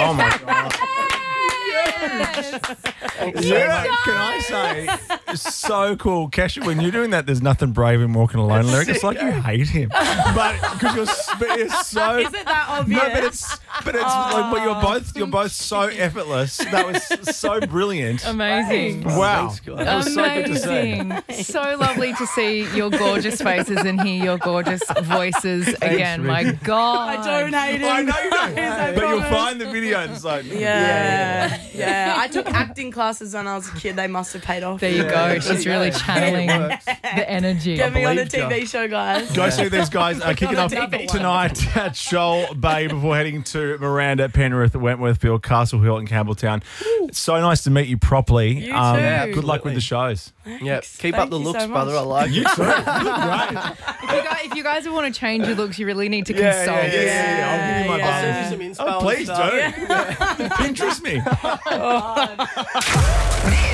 Oh my God. Yeah, can I say, it's so cool. Kesha, when you're doing that, there's nothing brave in walking alone lyric. It's like you hate him. But because you're so... Is it that obvious? No, but you're both so effortless. That was so brilliant. Amazing. Wow. Thanks, guys. That was so good to see. Amazing. So lovely to see your gorgeous faces and hear your gorgeous voices again. My God. I don't hate him. I know you don't. I But you'll promise. find the video and it's like... Yeah. I took acting classes when I was a kid. They must have paid off. There you go. She's really channeling the energy. Get me on a believed TV show, guys. Go see these guys kicking off TV tonight at Shoal Bay before heading to Miranda, Penrith, Wentworthville, Castle Hill and Campbelltown. It's so nice to meet you properly. You too. Good luck with the shows. Yep. Keep Thank up the you looks, so brother. much. I like You it. too. Great. If you guys want to change your looks, you really need to consult. I'll give you my I'll bum. send you some inspo. Oh, please and stuff. do. Pinterest me.